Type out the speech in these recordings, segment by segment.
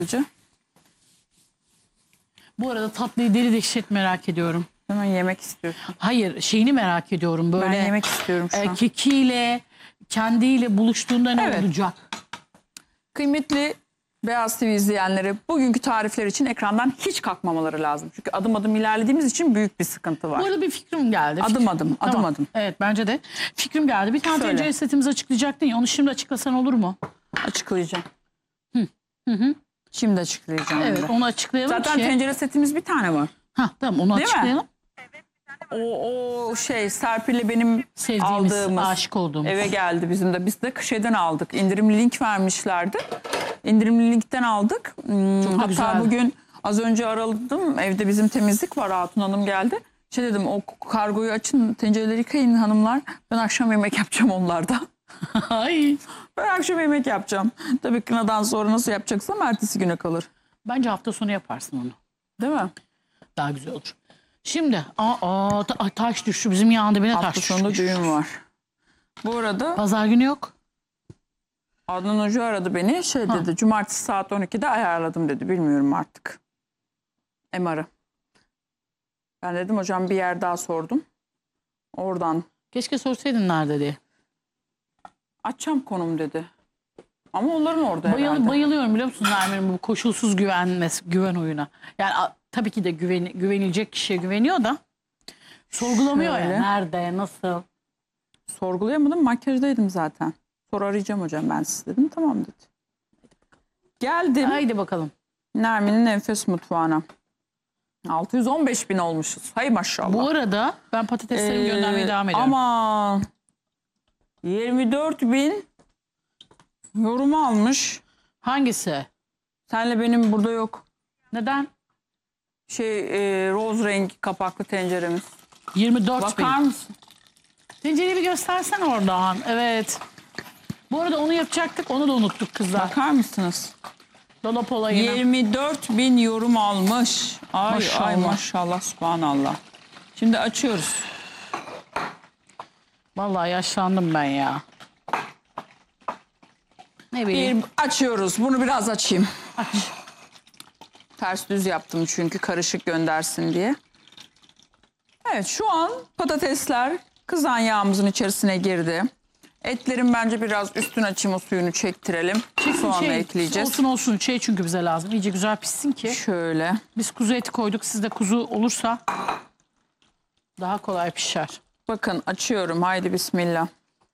Bu arada tatlıyı deli dehşet merak ediyorum. Hemen yemek istiyorum. Hayır, şeyini merak ediyorum. Böyle Ben yemek istiyorum şu an. kekiyle, kendiyle buluştuğunda ne Evet. olacak? Kıymetli Beyaz TV izleyenleri, bugünkü tarifler için ekrandan hiç kalkmamaları lazım. Çünkü adım adım ilerlediğimiz için büyük bir sıkıntı var. Bu arada bir fikrim geldi. Adım adım, adım Tamam. adım. Evet, bence de. Fikrim geldi. Bir tane Söyle. tencere setimizi açıklayacaktın ya. Onu şimdi açıklasan olur mu? Açıklayacağım. Hı. Şimdi açıklayacağım. Evet, onu. onu açıklayalım Zaten ki. tencere setimiz bir tane var. Tamam, onu Değil mi? açıklayalım. O şey Serpil'le benim Sevdiğimiz, aldığımız, aşık olduğumuz. eve geldi bizim de. Biz de şeyden aldık. İndirimli link vermişlerdi. İndirimli linkten aldık. Çok da Hatta güzeldi. bugün az önce aradım. Evde bizim temizlik var. Hatun Hanım geldi. Şey dedim, o kargoyu açın, tencereleri yıkayın hanımlar. Ben akşam yemek yapacağım onlarda. Ay. Ben akşam yemek yapacağım. Tabii kınadan sonra nasıl yapacaksam ertesi güne kalır. Bence hafta sonu yaparsın onu. Değil mi? Daha güzel olur. Şimdi taş düştü bizim yağın dibine, taş Hafta düştü. sonunda düğün var. Bu arada Pazar günü yok. Adnan Hoca aradı beni. Şey dedi, cumartesi saat 12'de ayarladım dedi. Bilmiyorum artık. MR'ı. Ben dedim hocam bir yer daha sordum. Oradan Keşke sorsaydın nerede diye. açacağım konum dedi. Ama onların orada herhalde. Bayılıyorum biliyor musun Nermin'in bu koşulsuz güven oyuna. Yani tabii ki de güvenilecek kişiye güveniyor da sorgulamıyor Şöyle. ya. Nerede, nasıl? Sorgulayamadım, makyajdaydım zaten. Sonra arayacağım hocam ben sizi dedim. Tamam dedi. Geldim Haydi bakalım. Nermin'in enfes mutfağına. 615.000 olmuşuz. Hay maşallah. Bu arada ben patateslerimi göndermeye devam ediyorum. Ama 24.000 yorum almış. Hangisi? Senle benim burada yok. Neden? Roz renk kapaklı tenceremiz. 24 bin. Bakar mısın? Tencereyi bir göstersen oradan. Evet. Bu arada onu yapacaktık. Onu da unuttuk kızlar. Bakar mısınız? Dolap olayına. 24.000 yorum almış. Ay Maşallah. ay maşallah, subhanallah. Şimdi açıyoruz. Vallahi yaşlandım ben ya. Ne bileyim. Açıyoruz. Bunu biraz açayım. Aç. Ters düz yaptım çünkü karışık göndersin diye. Evet, şu an patatesler kızan yağımızın içerisine girdi. Etlerin bence biraz üstün açayım, o suyunu çektirelim. Soğanla ekleyeceğiz. Olsun çünkü bize lazım. İyice güzel pişsin ki. Şöyle. Biz kuzu eti koyduk. Sizde kuzu olursa daha kolay pişer. Bakın açıyorum. Haydi bismillah.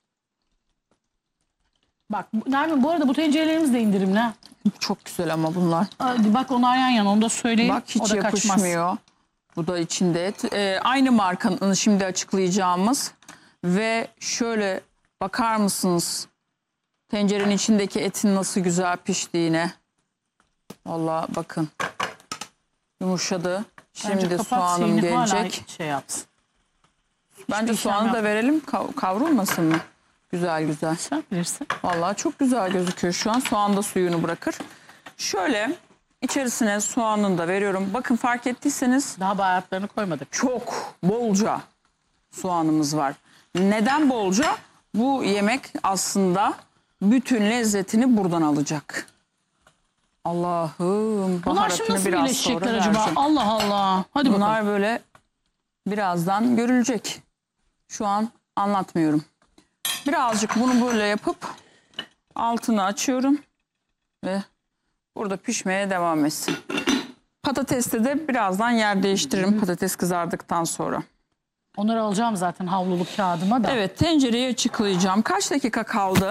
Bak Nermin, bu arada bu tencerelerimiz de indirimli. Çok güzel ama bunlar. Hadi bak onlar yan yana, onu da söyleyeyim. Bak hiç o da yapışmıyor. kaçmaz. Bu da içinde et. Aynı markanın şimdi açıklayacağımız. Ve şöyle bakar mısınız? Tencerenin içindeki etin nasıl güzel piştiğine. Vallahi bakın. Yumuşadı. Bence Şimdi kapat soğanım şeyini, hala gelecek. şey yapsın. Bence Hiçbir soğanı işlem da verelim. Kavrulmasın mı? Güzel güzel. Sen bilirsin. Vallahi çok güzel gözüküyor şu an. Soğan da suyunu bırakır. Şöyle içerisine soğanını da veriyorum. Bakın fark ettiyseniz Daha baharatlarını koymadık. çok bolca soğanımız var. Neden bolca? Bu yemek aslında bütün lezzetini buradan alacak. Allah'ım, Bunlar şimdi baharatını nasıl biraz sonra birleşecekler acaba? vereceğim. Allah Allah. Hadi Bunlar bakalım. böyle birazdan görülecek. Şu an anlatmıyorum. Birazcık bunu böyle yapıp altını açıyorum ve burada pişmeye devam etsin. Patateste de birazdan yer değiştiririm patates kızardıktan sonra. Onları alacağım zaten havluluk kağıdıma da. Evet, tencereyi açıklayacağım. Kaç dakika kaldı?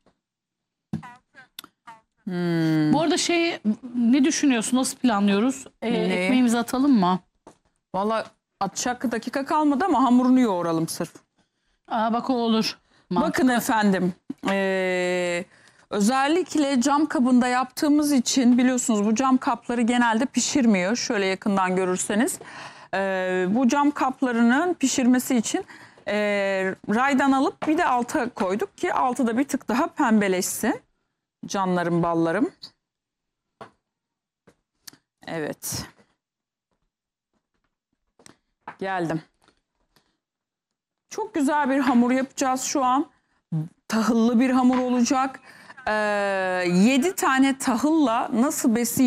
Bu arada ne düşünüyorsun? Nasıl planlıyoruz? Ekmeğimizi atalım mı? Vallahi atacak dakika kalmadı ama hamurunu yoğuralım sırf. Bak o olur. Bakın efendim, özellikle cam kabında yaptığımız için biliyorsunuz bu cam kapları genelde pişirmiyor. Şöyle yakından görürseniz. Bu cam kaplarının pişirmesi için raydan alıp bir de alta koyduk ki altı da bir tık daha pembeleşsin. Canlarım, ballarım. Evet. Geldim. Çok güzel bir hamur yapacağız şu an. Tahıllı bir hamur olacak. 7 tane tahılla nasıl besin